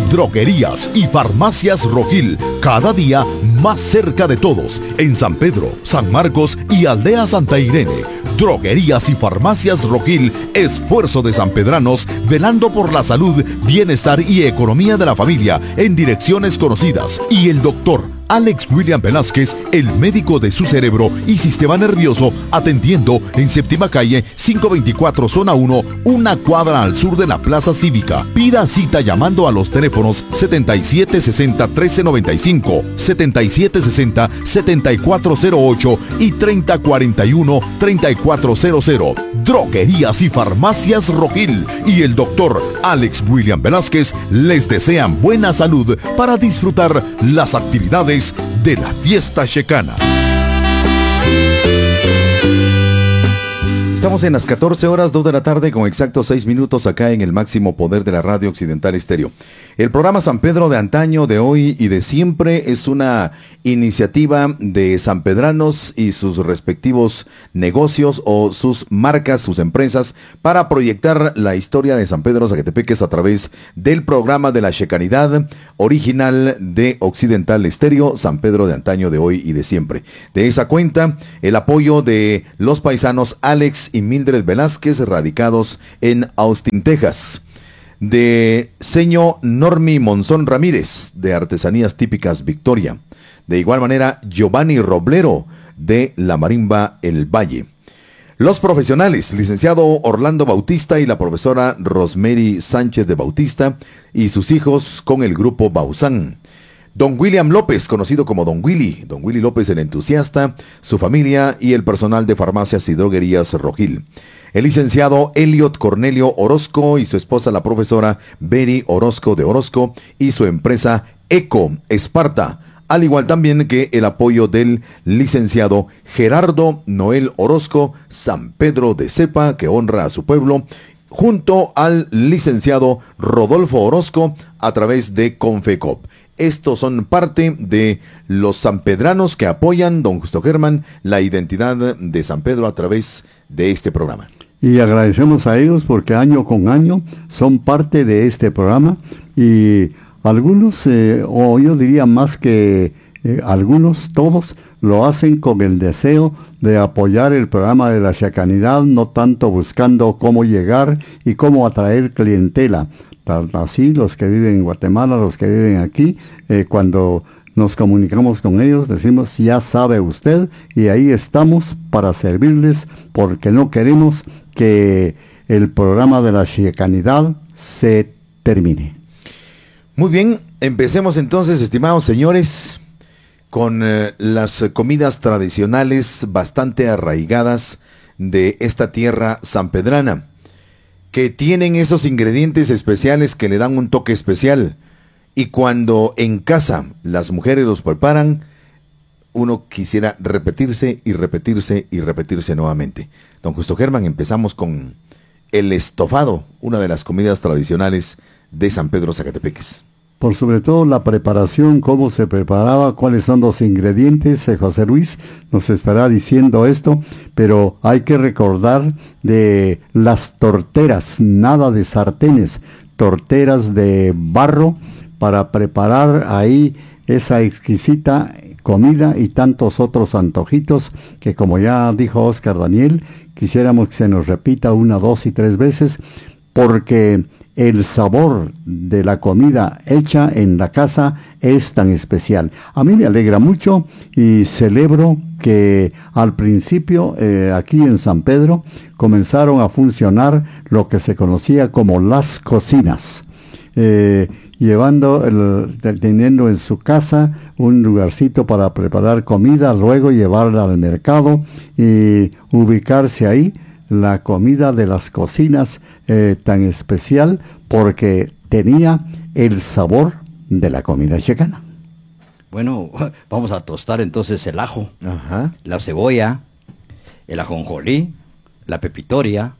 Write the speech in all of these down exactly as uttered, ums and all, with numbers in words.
Droguerías y Farmacias Rojil, cada día más cerca de todos, en San Pedro, San Marcos y Aldea Santa Irene. Droguerías y Farmacias Rojil, esfuerzo de sanpedranos, velando por la salud, bienestar y economía de la familia, en direcciones conocidas. Y el doctor Alex William Velázquez, el médico de su cerebro y sistema nervioso, atendiendo en Séptima Calle, quinientos veinticuatro, Zona uno, una cuadra al sur de la Plaza Cívica. Pida cita llamando a los teléfonos setenta y siete sesenta, trece noventa y cinco, setenta y siete sesenta, setenta y cuatro cero ocho y treinta cuarenta y uno, treinta y cuatro cero cero. Droguerías y Farmacias Rojil y el doctor Alex William Velázquez les desean buena salud para disfrutar las actividades de la fiesta checana. Estamos en las catorce horas, dos de la tarde, con exactos seis minutos acá en el máximo poder de la Radio Occidental Estéreo. El programa San Pedro de antaño, de hoy y de siempre es una iniciativa de sanpedranos y sus respectivos negocios o sus marcas, sus empresas, para proyectar la historia de San Pedro Zacatepeques a través del programa de la checanidad original de Occidental Estéreo, San Pedro de antaño, de hoy y de siempre. De esa cuenta, el apoyo de los paisanos Alex y Mildred Velázquez, radicados en Austin, Texas. De señor Normi Monzón Ramírez, de Artesanías Típicas Victoria. De igual manera, Giovanni Roblero, de la Marimba El Valle. Los profesionales, licenciado Orlando Bautista y la profesora Rosemary Sánchez de Bautista, y sus hijos con el grupo Bausán. Don William López, conocido como Don Willy, Don Willy López el entusiasta, su familia y el personal de Farmacias y Droguerías Rojil. El licenciado Elliot Cornelio Orozco y su esposa, la profesora Beri Orozco de Orozco, y su empresa Eco Esparta, al igual también que el apoyo del licenciado Gerardo Noel Orozco, San Pedro de Cepa, que honra a su pueblo, junto al licenciado Rodolfo Orozco a través de Confecop. Estos son parte de los sanpedranos que apoyan, don Justo Germán, la identidad de San Pedro a través de este programa. Y agradecemos a ellos porque año con año son parte de este programa, y algunos, eh, o yo diría más que eh, algunos, todos, lo hacen con el deseo de apoyar el programa de la checanidad, no tanto buscando cómo llegar y cómo atraer clientela. Así, los que viven en Guatemala, los que viven aquí, eh, cuando nos comunicamos con ellos, decimos, ya sabe usted, y ahí estamos para servirles, porque no queremos que el programa de la checanidad se termine. Muy bien, empecemos entonces, estimados señores, con eh, las comidas tradicionales bastante arraigadas de esta tierra sanpedrana, que tienen esos ingredientes especiales que le dan un toque especial, y cuando en casa las mujeres los preparan, uno quisiera repetirse y repetirse y repetirse nuevamente. Don Justo Germán, empezamos con el estofado, una de las comidas tradicionales de San Pedro Zacatepeques. Por sobre todo la preparación, cómo se preparaba, cuáles son los ingredientes. eh, José Luis nos estará diciendo esto, pero hay que recordar de las torteras, nada de sartenes, torteras de barro para preparar ahí esa exquisita comida y tantos otros antojitos que, como ya dijo Oscar Daniel, quisiéramos que se nos repita una, dos y tres veces, porque el sabor de la comida hecha en la casa es tan especial. A mí me alegra mucho y celebro que al principio eh, aquí en San Pedro comenzaron a funcionar lo que se conocía como las cocinas. Eh, llevando, el, teniendo en su casa un lugarcito para preparar comida, luego llevarla al mercado y ubicarse ahí. La comida de las cocinas eh, tan especial porque tenía el sabor de la comida checana. Bueno, vamos a tostar entonces el ajo, Ajá. la cebolla, el ajonjolí, la pepitoria,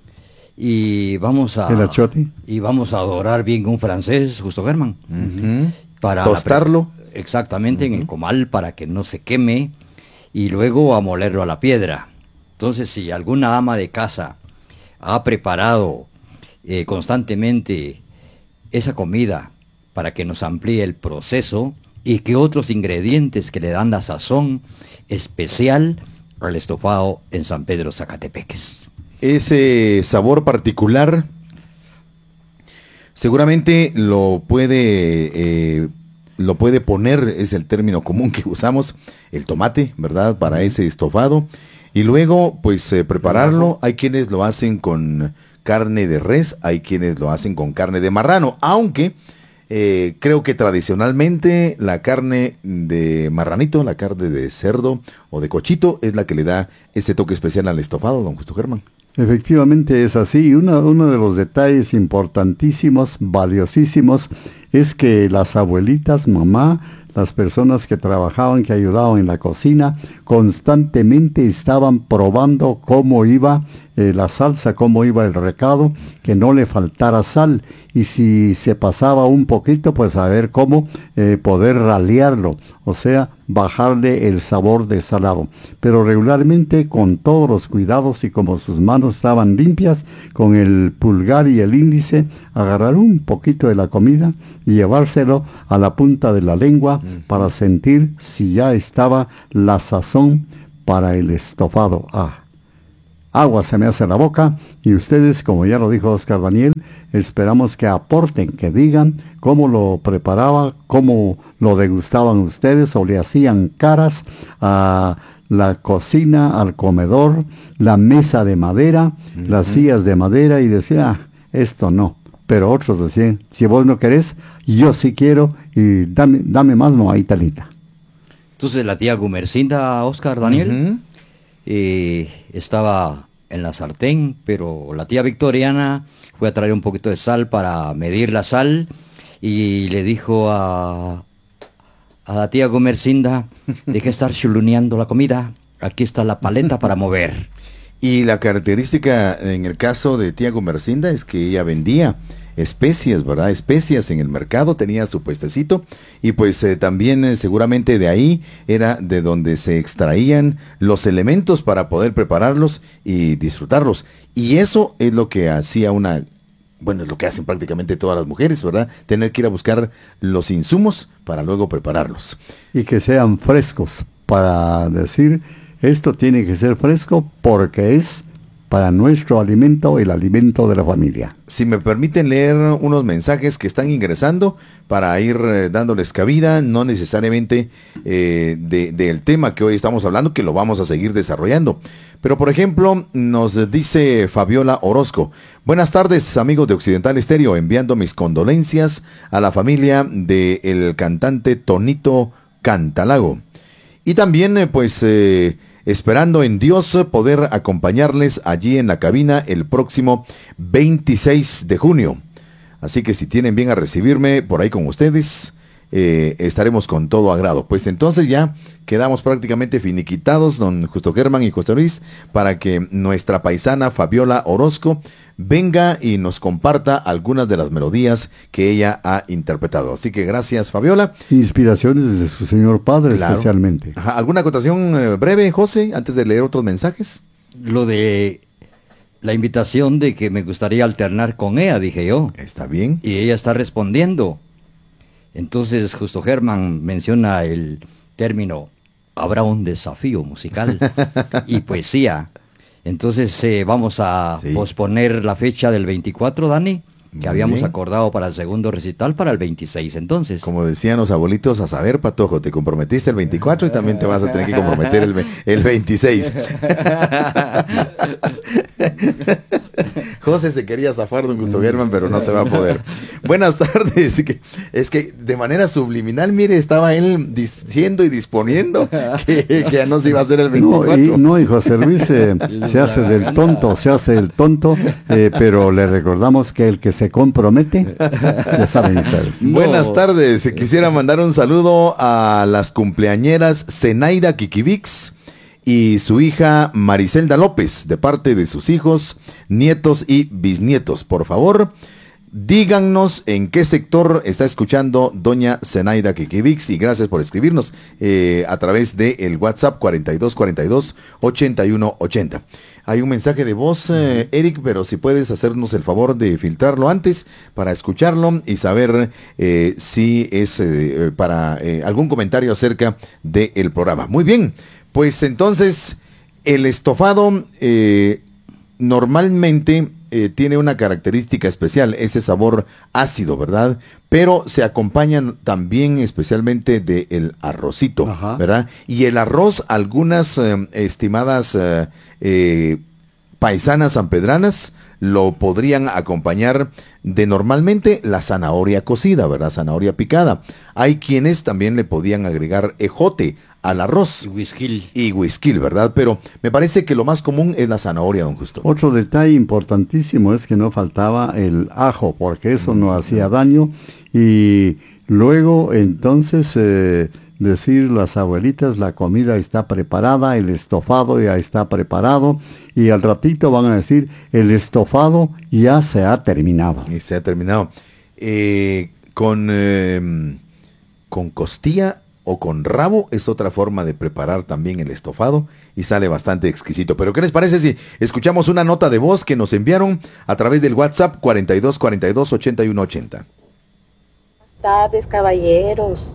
y vamos a El achiote. y vamos a dorar bien un francés, Justo Germán, Uh-huh. para tostarlo. La pre- exactamente, Uh-huh. en el comal para que no se queme, y luego a molerlo a la piedra. Entonces, si alguna ama de casa ha preparado eh, constantemente esa comida para que nos amplíe el proceso y que otros ingredientes que le dan la sazón especial al estofado en San Pedro Zacatepeques. Ese sabor particular seguramente lo puede eh, lo puede poner, es el término común que usamos, el tomate, ¿verdad? Para ese estofado. Y luego, pues, eh, prepararlo. Hay quienes lo hacen con carne de res, hay quienes lo hacen con carne de marrano, aunque eh, creo que tradicionalmente la carne de marranito, la carne de cerdo o de cochito, es la que le da ese toque especial al estofado, don Justo Germán. Efectivamente es así, y uno, uno de los detalles importantísimos, valiosísimos, es que las abuelitas, mamá, las personas que trabajaban, que ayudaban en la cocina, constantemente estaban probando cómo iba eh, la salsa, cómo iba el recado, que no le faltara sal, y si se pasaba un poquito, pues a ver cómo eh, poder ralearlo, o sea, bajarle el sabor de salado. Pero regularmente, con todos los cuidados y como sus manos estaban limpias, con el pulgar y el índice, agarrar un poquito de la comida y llevárselo a la punta de la lengua mm. para sentir si ya estaba la sazón para el estofado. Ah, agua se me hace la boca, y ustedes, como ya lo dijo Oscar Daniel, esperamos que aporten, que digan cómo lo preparaba, cómo lo degustaban ustedes o le hacían caras a la cocina, al comedor, la mesa de madera, uh-huh. las sillas de madera, y decía, ah, esto no. Pero otros decían, si vos no querés, yo sí quiero, y dame, dame más moaitalita. Entonces la tía Gumercinda, Oscar Daniel, uh-huh. eh, estaba en la sartén, pero la tía Victoriana fue a traer un poquito de sal para medir la sal, y le dijo a, a la tía Gumercinda, deja de estar chuluneando la comida, aquí está la paleta para mover. Y la característica en el caso de tía Gumercinda es que ella vendía especias, ¿verdad? Especias en el mercado, tenía su puestecito, y pues eh, también eh, seguramente de ahí era de donde se extraían los elementos para poder prepararlos y disfrutarlos. Y eso es lo que hacía una, bueno, es lo que hacen prácticamente todas las mujeres, ¿verdad? Tener que ir a buscar los insumos para luego prepararlos. Y que sean frescos, para decir, esto tiene que ser fresco porque es para nuestro alimento, el alimento de la familia. Si me permiten leer unos mensajes que están ingresando para ir eh, dándoles cabida, no necesariamente eh, de, del tema que hoy estamos hablando, que lo vamos a seguir desarrollando. Pero, por ejemplo, nos dice Fabiola Orozco: buenas tardes, amigos de Occidental Estéreo, enviando mis condolencias a la familia del cantante Tonito Cantalago. Y también, eh, pues... Eh, esperando en Dios poder acompañarles allí en la cabina el próximo veintiséis de junio. Así que si tienen bien a recibirme por ahí con ustedes, eh, estaremos con todo agrado. Pues entonces ya quedamos prácticamente finiquitados, don Justo Germán y José Luis, para que nuestra paisana Fabiola Orozco venga y nos comparta algunas de las melodías que ella ha interpretado. Así que gracias, Fabiola. Inspiraciones de su señor padre, claro. Especialmente. Ajá. ¿Alguna acotación eh, breve, José, antes de leer otros mensajes? Lo de la invitación de que me gustaría alternar con ella, dije yo. Está bien. Y ella está respondiendo. Entonces, Justo Germán menciona el término, habrá un desafío musical y poesía. Entonces eh, vamos a sí. posponer la fecha del veinticuatro, Dani, que Muy habíamos bien. acordado para el segundo recital para el veintiséis, entonces. Como decían los abuelitos, a saber, Patojo, te comprometiste el veinticuatro y también te vas a tener que comprometer el, el veintiséis. José se quería zafar de un Gusto Germán, pero no se va a poder. Buenas tardes. Es que de manera subliminal, mire, estaba él diciendo y disponiendo que, que ya no se iba a hacer el veinticuatro. No, y, no, y José Luis eh, se hace del tonto, se hace del tonto, eh, pero le recordamos que el que se compromete, ya saben ustedes. No. Buenas tardes. Quisiera mandar un saludo a las cumpleañeras Zenaida Kikivix y su hija Maricelda López, de parte de sus hijos, nietos y bisnietos. Por favor, Díganos en qué sector está escuchando doña Zenaida Kikivix y gracias por escribirnos eh, a través de el WhatsApp cuarenta y dos cuarenta y dos ochenta y uno ochenta. Hay un mensaje de voz, eh, Eric, pero si puedes hacernos el favor de filtrarlo antes para escucharlo y saber eh, si es eh, para eh, algún comentario acerca del programa. Muy bien, pues entonces el estofado eh, normalmente eh, tiene una característica especial, ese sabor ácido, ¿verdad? Pero se acompañan también especialmente del arrocito, Ajá. ¿verdad? Y el arroz, algunas eh, estimadas eh, eh, paisanas sanpedranas lo podrían acompañar de normalmente la zanahoria cocida, ¿verdad? Zanahoria picada. Hay quienes también le podían agregar ejote al arroz. Y whisky. Y whisky, ¿verdad? Pero me parece que lo más común es la zanahoria, don Justo. Otro detalle importantísimo es que no faltaba el ajo, porque eso no hacía daño. Y luego, entonces, eh, decir las abuelitas, la comida está preparada, el estofado ya está preparado, y al ratito van a decir, el estofado ya se ha terminado. Y se ha terminado. Eh, con, eh, con costilla o con rabo es otra forma de preparar también el estofado y sale bastante exquisito. Pero ¿qué les parece si escuchamos una nota de voz que nos enviaron a través del WhatsApp cuarenta y dos cuarenta y dos ochenta y uno ochenta? Buenas tardes, caballeros.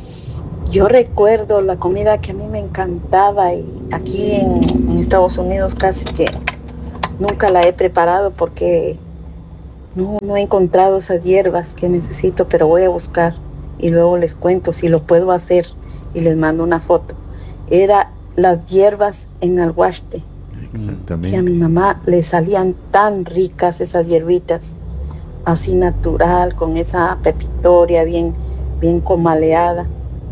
Yo recuerdo la comida que a mí me encantaba y aquí en, en Estados Unidos casi que nunca la he preparado porque no, no he encontrado esas hierbas que necesito, pero voy a buscar y luego les cuento si lo puedo hacer y les mando una foto. Era las hierbas en alguaste. Exactamente. Que a mi mamá le salían tan ricas esas hierbitas, así natural, con esa pepitoria bien, bien comaleada.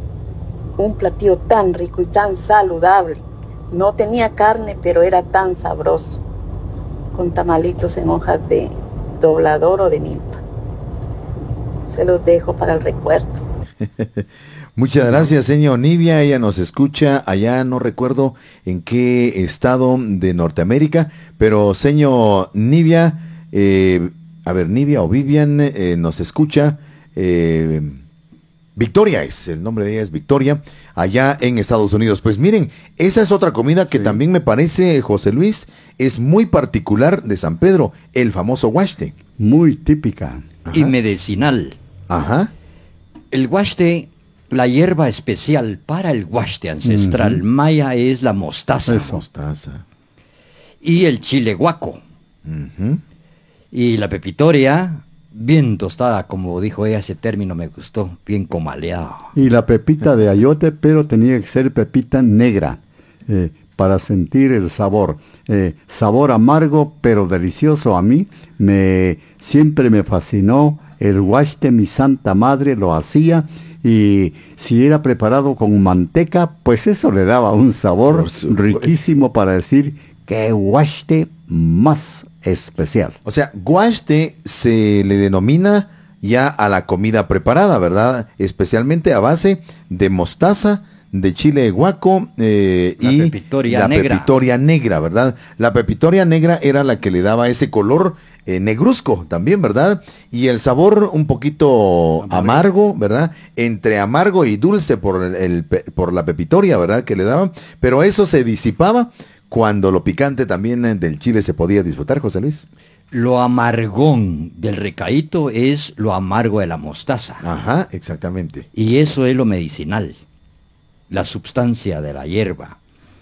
Un platillo tan rico y tan saludable. No tenía carne, pero era tan sabroso. Con tamalitos en hojas de doblador o de milpa. Se los dejo para el recuerdo. Muchas gracias, señor Nivia. Ella nos escucha allá, no recuerdo en qué estado de Norteamérica, pero señor Nivia, eh, a ver, Nivia o Vivian eh, nos escucha. Eh, Victoria es, el nombre de ella es Victoria, allá en Estados Unidos. Pues miren, esa es otra comida que Sí. también me parece, José Luis, es muy particular de San Pedro, el famoso huachte. Muy típica. Ajá. Y medicinal. Ajá. El huachte, la hierba especial para el huachte ancestral Ujú. maya es la mostaza. Eso. Mostaza. Y el chile guaco. Ujú. Y la pepitoria, bien tostada, como dijo ella, ese término me gustó, bien comaleado. Y la pepita de ayote, pero tenía que ser pepita negra, eh, para sentir el sabor. Eh, sabor amargo, pero delicioso. A mí me siempre me fascinó el huachte, mi santa madre lo hacía, y si era preparado con manteca, pues eso le daba un sabor Por supuesto. riquísimo para decir que huachte más especial. O sea, guaste se le denomina ya a la comida preparada, ¿verdad? Especialmente a base de mostaza, de chile guaco eh, La y pepitoria la negra. pepitoria negra, ¿verdad? La pepitoria negra era la que le daba ese color eh, negruzco también, ¿verdad? Y el sabor un poquito Amargo. amargo, ¿verdad? Entre amargo y dulce por, el, el pe- por la pepitoria, ¿verdad? Que le daban, pero eso se disipaba cuando lo picante también eh, del chile se podía disfrutar, José Luis. Lo amargón del recaíto es lo amargo de la mostaza. Ajá, exactamente. Y eso es lo medicinal, la sustancia de la hierba.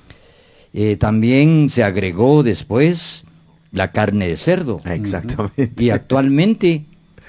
Eh, también se agregó después la carne de cerdo. Exactamente. Y actualmente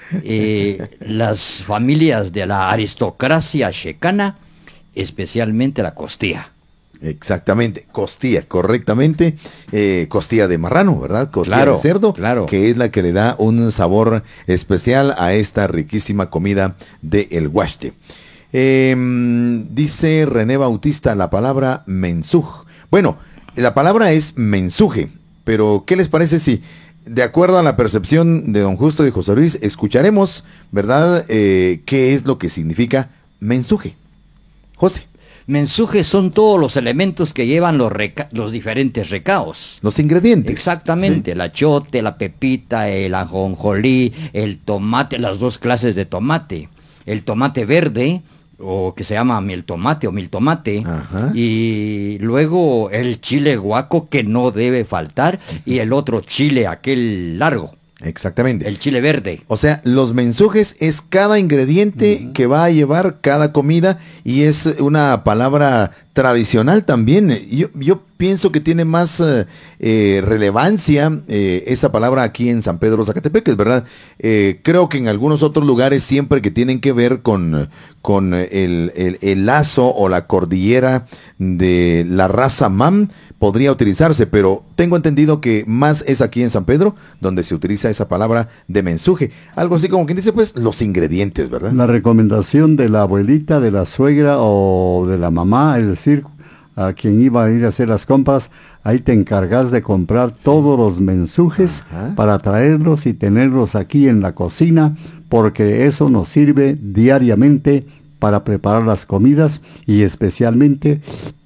eh, las familias de la aristocracia checana, especialmente la costilla. Exactamente, costilla, correctamente, eh, costilla de marrano, ¿verdad? Costilla Claro, de cerdo, claro. que es la que le da un sabor especial a esta riquísima comida de el huachte. Eh, dice René Bautista la palabra mensuj. Bueno, la palabra es mensuje, pero ¿qué les parece si, de acuerdo a la percepción de don Justo y José Luis, escucharemos, ¿verdad? Eh, ¿qué es lo que significa mensuje? José. Mensujes son todos los elementos que llevan los, reca los diferentes recaos. Los ingredientes. Exactamente, ¿sí? El achote, la pepita, el ajonjolí, el tomate, las dos clases de tomate. El tomate verde, o que se llama miel tomate o mil tomate, ajá, y luego el chile guaco que no debe faltar, y el otro chile, aquel largo. Exactamente. El chile verde. O sea, los mensujes es cada ingrediente uh-huh. que va a llevar cada comida, y es una palabra tradicional también. Yo, yo pienso que tiene más eh, eh, relevancia eh, esa palabra aquí en San Pedro Zacatepeques, ¿verdad? Eh, creo que en algunos otros lugares siempre que tienen que ver con, con el, el, el lazo o la cordillera de la raza Mam, podría utilizarse, pero tengo entendido que más es aquí en San Pedro donde se utiliza esa palabra de mensuje. Algo así como quien dice, pues, los ingredientes, ¿verdad? La recomendación de la abuelita, de la suegra o de la mamá, es decir, a quien iba a ir a hacer las compras, ahí te encargas de comprar todos los mensujes, ajá, para traerlos y tenerlos aquí en la cocina, porque eso nos sirve diariamente para preparar las comidas y especialmente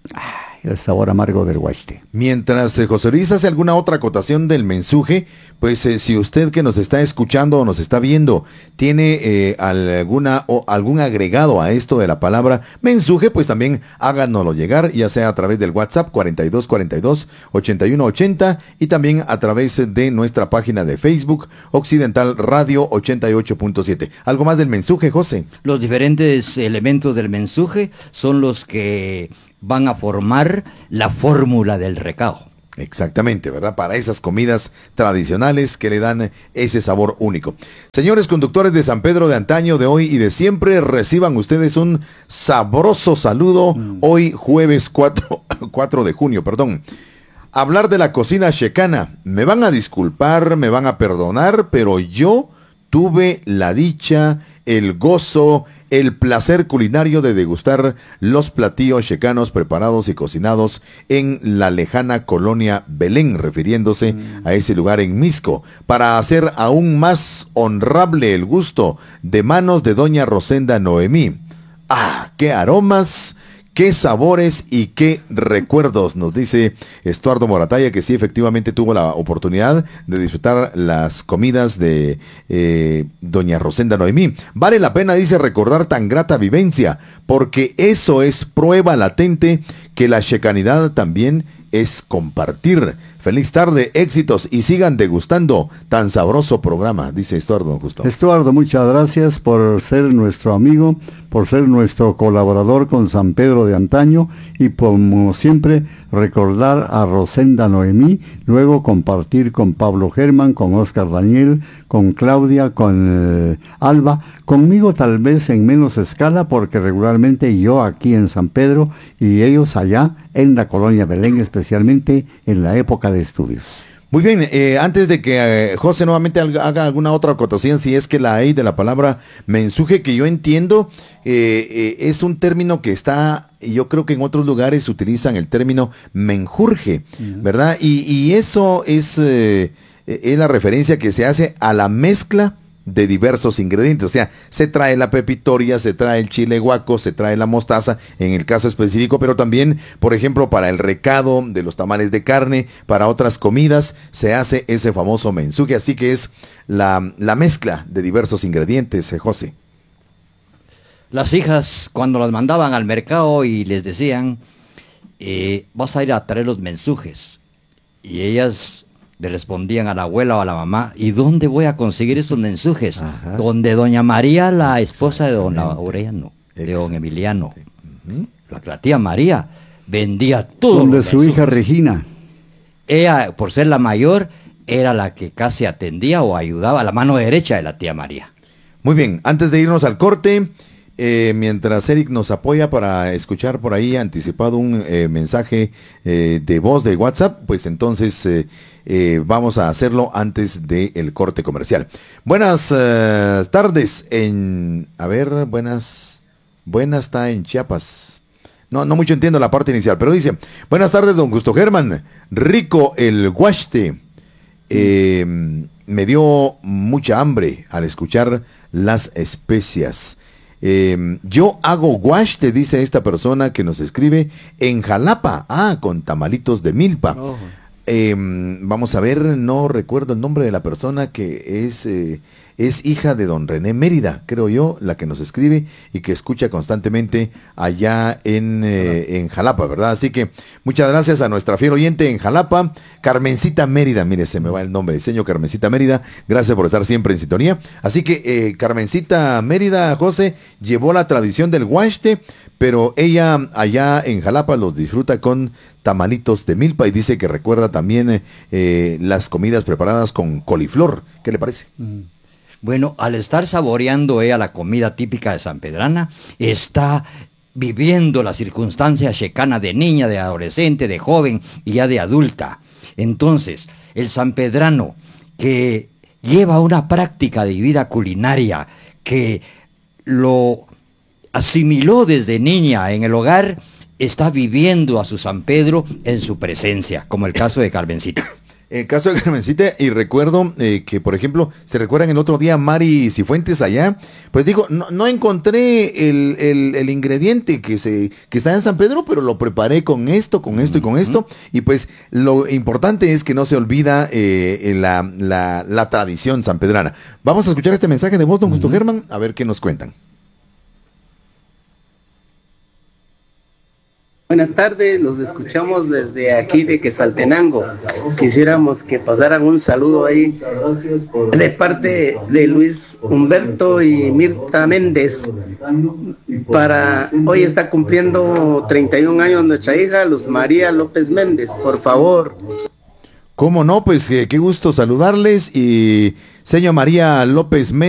el sabor amargo del huachte. Mientras eh, José Luis hace alguna otra acotación del mensuje, pues eh, si usted que nos está escuchando o nos está viendo tiene eh, alguna o algún agregado a esto de la palabra mensuje, pues también háganoslo llegar, ya sea a través del WhatsApp cuarenta y dos cuarenta y dos ochenta y uno ochenta, y también a través de nuestra página de Facebook Occidental Radio ochenta y ocho punto siete. ¿Algo más del mensuje, José? Los diferentes elementos del mensuje son los que van a formar la fórmula del recao. Exactamente, ¿verdad? Para esas comidas tradicionales que le dan ese sabor único. Señores conductores de San Pedro de antaño, de hoy y de siempre, reciban ustedes un sabroso saludo mm. hoy jueves cuatro de junio, perdón. Hablar de la cocina checana, me van a disculpar, me van a perdonar, pero yo tuve la dicha, el gozo, el placer culinario de degustar los platillos checanos preparados y cocinados en la lejana colonia Belén, refiriéndose mm. a ese lugar en Misco, para hacer aún más honrable el gusto de manos de doña Rosenda Noemí. ¡Ah, qué aromas! ¡Qué sabores y qué recuerdos! Nos dice Estuardo Morataya, que sí, efectivamente tuvo la oportunidad de disfrutar las comidas de eh, doña Rosenda Noemí. Vale la pena, dice, recordar tan grata vivencia, porque eso es prueba latente que la checanidad también es compartir. Feliz tarde, éxitos y sigan degustando tan sabroso programa, dice Estuardo Justo. Estuardo, muchas gracias por ser nuestro amigo, por ser nuestro colaborador con San Pedro de antaño, y como siempre recordar a Rosenda Noemí, luego compartir con Pablo Germán, con Oscar Daniel, con Claudia, con eh, Alba, conmigo tal vez en menos escala, porque regularmente yo aquí en San Pedro y ellos allá en la colonia Belén, especialmente en la época de estudios. Muy bien, eh, antes de que eh, José nuevamente haga alguna otra acotación, si es que la hay de la palabra mensuje, que yo entiendo, eh, eh, es un término que está, yo creo que en otros lugares utilizan el término menjurje, uh-huh. ¿verdad? Y, y eso es, eh, es la referencia que se hace a la mezcla de diversos ingredientes. O sea, se trae la pepitoria, se trae el chile guaco, se trae la mostaza, en el caso específico, pero también, por ejemplo, para el recado de los tamales de carne, para otras comidas, se hace ese famoso mensuje. Así que es la, la mezcla de diversos ingredientes, eh, José. Las hijas, cuando las mandaban al mercado y les decían, eh, vas a ir a traer los mensujes, y ellas le respondían a la abuela o a la mamá, ¿y dónde voy a conseguir estos mensujes? Ajá. Donde doña María, la esposa de don Laureano, de don Emiliano, uh-huh. la, la tía María, vendía todo. Donde su hija Regina. Ella, por ser la mayor, era la que casi atendía o ayudaba a la mano derecha de la tía María. Muy bien, antes de irnos al corte, eh, mientras Eric nos apoya para escuchar por ahí anticipado un eh, mensaje eh, de voz de WhatsApp, pues entonces eh, eh, vamos a hacerlo antes del corte comercial. Buenas eh, tardes en... A ver, buenas... Buenas está en Chiapas. No, no mucho entiendo la parte inicial, pero dice, buenas tardes, don Gusto Germán. Rico el huachte. Eh, me dio mucha hambre al escuchar las especias. Eh, yo hago wash, te dice esta persona que nos escribe, en Jalapa, ah, con tamalitos de milpa. Oh. Eh, vamos a ver, no recuerdo el nombre de la persona que es, eh, es hija de don René Mérida, creo yo, la que nos escribe y que escucha constantemente allá en, eh, en Jalapa, ¿verdad? Así que muchas gracias a nuestra fiel oyente en Jalapa, Carmencita Mérida, mire, se me va el nombre, diseño Carmencita Mérida, gracias por estar siempre en sintonía. Así que eh, Carmencita Mérida, José, llevó la tradición del huachte, pero ella allá en Jalapa los disfruta con tamalitos de milpa y dice que recuerda también eh, las comidas preparadas con coliflor. ¿Qué le parece? Bueno, al estar saboreando ella la comida típica de San Pedrana, está viviendo la circunstancia checana de niña, de adolescente, de joven y ya de adulta. Entonces, el sanpedrano que lleva una práctica de vida culinaria, que lo asimiló desde niña en el hogar, está viviendo a su San Pedro en su presencia, como el caso de Carmencita. El caso de Carmencita, y recuerdo eh, que, por ejemplo, se recuerdan el otro día Mari Cifuentes allá, pues dijo, no, no encontré el, el, el ingrediente que se que está en San Pedro, pero lo preparé con esto, con esto y con esto, y pues lo importante es que no se olvida eh, la, la, la tradición sanpedrana. Vamos a escuchar este mensaje de voz, don Justo Germán, a ver qué nos cuentan. Buenas tardes, los escuchamos desde aquí de Quetzaltenango. Quisiéramos que pasaran un saludo ahí de parte de Luis Humberto y Mirta Méndez. Para hoy está cumpliendo treinta y un años nuestra hija Luz María López Méndez, por favor. ¿Cómo no? Pues eh, qué gusto saludarles y señor María López Méndez.